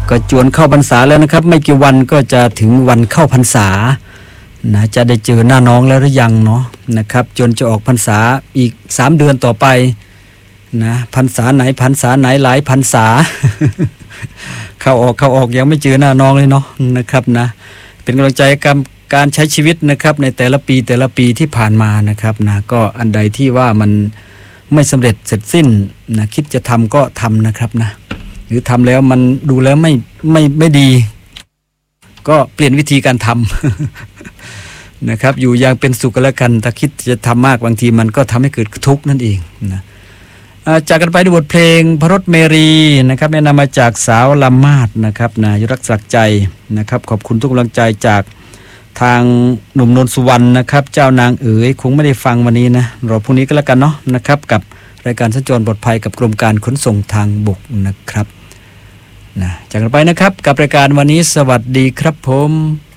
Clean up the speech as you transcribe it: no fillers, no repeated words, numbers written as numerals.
ก็จวนเข้าพรรษาแล้วนะครับไม่กี่วันก็จะถึงวันเข้าพรรษานะจะได้เจอหน้าน้องแล้วหรือยังเนาะนะครับจนจะออกพรรษาอีก3เดือนต่อไปนะพรรษาไหนพรรษาไหนหลายพรรษา เข้าออกยังไม่เจอหน้าน้องเลยเนาะนะครับนะเป็นกำลังใจกับการใช้ชีวิตนะครับในแต่ละปีที่ผ่านมานะครับนะก็อันใดที่ว่ามันไม่สำเร็จเสร็จสิ้นนะคิดจะทำก็ทำนะครับนะหรือทำแล้วมันดูแล้วไม่ดีก็เปลี่ยนวิธีการทำ นะครับอยู่อย่างเป็นสุขแล้วกันถ้าคิดจะทำมากบางทีมันก็ทำให้เกิดทุกข์นั่นเองนะจากกันไปด้วยบทเพลงพระรถเมรีนะครับแนะนำมาจากสาวลำมาดนะครับนะยุรักศักดิ์ใจนะครับขอบคุณทุกกำลังใจจากทางหนุ่มนนท์สุวรรณนะครับเจ้านางเอ๋ยคงไม่ได้ฟังวันนี้นะรอพรุ่งนี้ก็แล้วกันเนาะนะครับกับรายการสัญจรปลอดภัยกับกรมการขนส่งทางบกนะครับนะจากกันไปนะครับกับรายการวันนี้สวัสดีครับผม